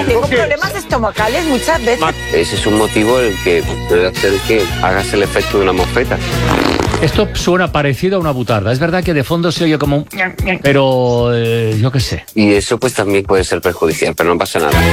tengo problemas estomacales muchas veces. Ese es un motivo el que puede hacer que hagas el efecto de una mosfeta. Esto suena parecido a una butarda. Es verdad que de fondo se oye como un... Pero yo qué sé. Y eso pues también puede ser perjudicial, pero no pasa nada.